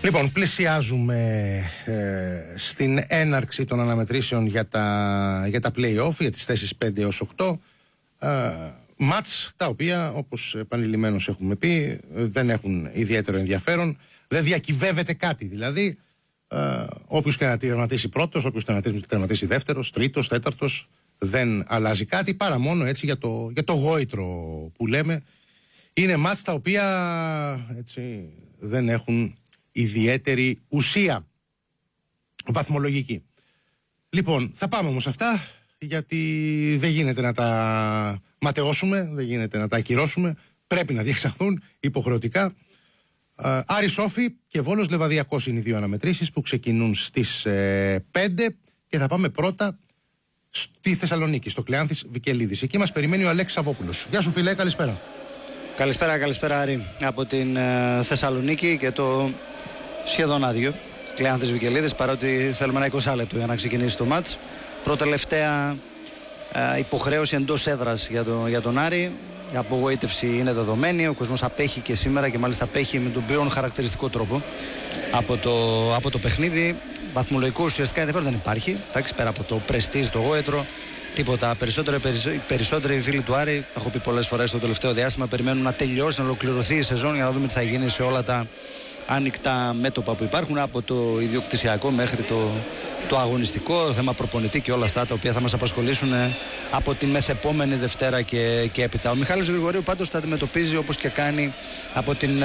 Λοιπόν, πλησιάζουμε στην έναρξη των αναμετρήσεων για τα play-off, για τις θέσεις 5 έως 8. Μάτς τα οποία, όπως επανειλημμένως έχουμε πει, δεν έχουν ιδιαίτερο ενδιαφέρον. Δεν διακυβεύεται κάτι δηλαδή. Όποιος και να τερματίσει πρώτος, όποιος και να τερματίσει δεύτερος, τρίτος, τέταρτος, δεν αλλάζει κάτι, παρά μόνο έτσι για το γόητρο που λέμε. Είναι μάτς τα οποία έτσι, δεν έχουν ιδιαίτερη ουσία βαθμολογική. Λοιπόν, θα πάμε όμως αυτά, γιατί δεν γίνεται να τα ματαιώσουμε, δεν γίνεται να τα ακυρώσουμε, πρέπει να διεξαχθούν υποχρεωτικά. Άρης Όφη και Βόλος Λεβαδιακός είναι οι δύο αναμετρήσεις που ξεκινούν στις 5 και θα πάμε πρώτα στη Θεσσαλονίκη, στο Κλεάνθης Βικελίδης. Εκεί μας περιμένει ο Αλέξης Σαββόπουλος. Γεια σου φίλε, καλησπέρα. Καλησπέρα Άρη από την Θεσσαλονίκη και το σχεδόν άδειο Κλεάνθης Βικελίδης, παρότι θέλουμε ένα 20 λεπτό για να ξεκινήσει το μάτς. Πρώτα-τελευταία υποχρέωση εντός έδρας για τον Άρη. Η απογοήτευση είναι δεδομένη, ο κόσμος απέχει και σήμερα και μάλιστα απέχει με τον πλέον χαρακτηριστικό τρόπο από το παιχνίδι. Βαθμολογικό ουσιαστικά ενδιαφέρον δεν υπάρχει, εντάξει, πέρα από το πρεστίζ, το γόητρο, τίποτα. Περισσότεροι φίλοι του Άρη, έχω πει πολλές φορές το τελευταίο διάστημα, περιμένουν να τελειώσει, να ολοκληρωθεί η σεζόν για να δούμε τι θα γίνει σε όλα τα άνοιχτα μέτωπα που υπάρχουν, από το ιδιοκτησιακό μέχρι το αγωνιστικό, θέμα προπονητή και όλα αυτά τα οποία θα μας απασχολήσουν από τη μεθεπόμενη Δευτέρα και έπειτα. Ο Μιχάλης Γρηγορίου πάντως τα αντιμετωπίζει όπως και κάνει από την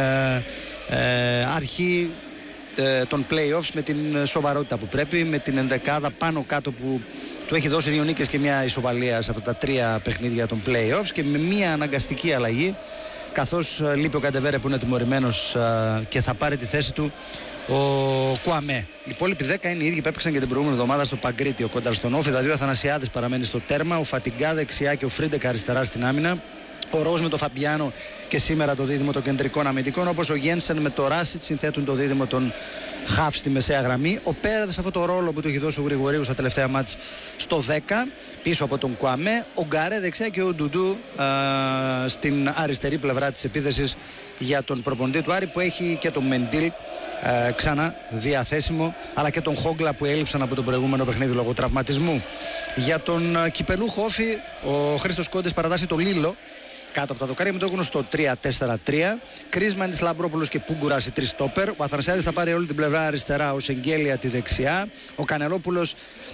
αρχή των play-offs με την σοβαρότητα που πρέπει, με την ενδεκάδα πάνω κάτω που του έχει δώσει 2 νίκες και μια ισοβαλία σε αυτά τα 3 παιχνίδια των play-offs και με μια αναγκαστική αλλαγή, καθώς λείπει ο Καντεβέρε που είναι τιμωρημένος και θα πάρει τη θέση του ο Κουαμέ. Οι υπόλοιποι 10 είναι οι ίδιοι που έπαιξαν και την προηγούμενη εβδομάδα στο Παγκρίτιο κοντά στον Όφη. Δηλαδή ο Αθανασιάδης παραμένει στο τέρμα, ο Φατιγκά δεξιά και ο Φρίντεκ αριστερά στην άμυνα. Ο Ροζ με το Φαμπιάνο και σήμερα το δίδυμο των κεντρικών αμυντικών, όπως ο Γένσεν με το Ράσιτ συνθέτουν το δίδυμο των Χαφ στη μεσαία γραμμή. Ο Πέρεδ σε αυτό το ρόλο που του έχει δώσει ο Γρηγορίου στα τελευταία μάτς στο 10, πίσω από τον Κουαμέ. Ο Γκαρέ δεξιά και ο Ντουντού στην αριστερή πλευρά της επίθεσης για τον προπονητή του Άρη, που έχει και τον Μεντίλ ξανά διαθέσιμο, αλλά και τον Χόγκλα που έλειψαν από το προηγούμενο παιχνίδι λόγω τραυματισμού. Για τον κυπελούχο Όφη, ο Χρήστος Κόντες παρατάσσει το Λίλο κάτω από τα δοκάρια με το γνωστό 3-4-3. Κρίσμανης, Λαμπρόπουλος και Πούγκουρας οι 3 στόπερ. Ο Αθανασιάδης θα πάρει όλη την πλευρά αριστερά, ο Σεγγέλια τη δεξιά. Ο Κανελόπουλος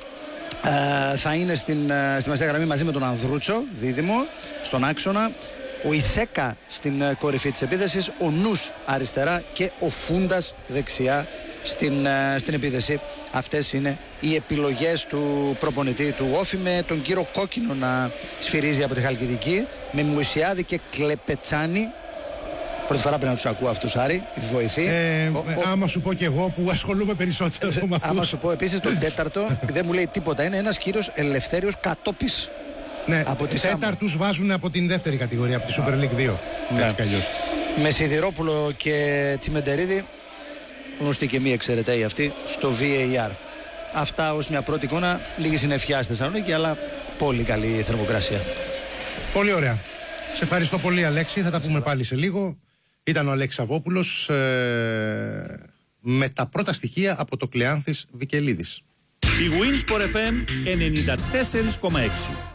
θα είναι στη μεσαία γραμμή μαζί με τον Ανδρούτσο, δίδυμο, στον άξονα. Ο Ισέκα στην κορυφή της επίθεσης, ο Νους αριστερά και ο Φούντας δεξιά στην επίθεση. Αυτές είναι οι επιλογές του προπονητή του Όφη, με τον κύριο Κόκκινο να σφυρίζει από τη Χαλκιδική, με Μουησιάδη και Κλεπετσάνη. Πρώτη φορά πρέπει να τους ακούω αυτούς, Άρη, βοηθεί. Άμα σου πω και εγώ που ασχολούμαι περισσότερο με αυτούς. Άμα σου πω επίσης τον τέταρτο, δεν μου λέει τίποτα, είναι ένας κύριος Ελευθέριος Κατόπης. Ναι, από τις τέταρτους βάζουν από την δεύτερη κατηγορία, από τη Super League 2. Ναι. Έτσι κι αλλιώς. Με Σιδηρόπουλο και Τσιμεντερίδη, γνωστή και μη εξαιρεταίοι αυτή, στο VAR. Αυτά ως μια πρώτη εικόνα, λίγη συννεφιά στη Θεσσαλονίκη, αλλά πολύ καλή θερμοκρασία. Πολύ ωραία. Σε ευχαριστώ πολύ, Αλέξη. Θα τα πούμε πάλι σε λίγο. Ήταν ο Αλέξης Σαββόπουλος με τα πρώτα στοιχεία από το Κλεάνθης Βικελίδης. Η Winsport FM 94,6.